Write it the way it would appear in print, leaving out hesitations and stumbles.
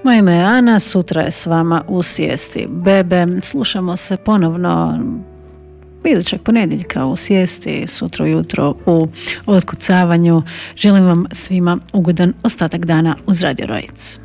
Moje ime je Ana, sutra je s vama u Sjesti bebe. Slušamo se ponovno idućeg ponedjeljka u Sjesti, sutra ujutro u otkucavanju. Želim vam svima ugodan ostatak dana uz Radio Rojec.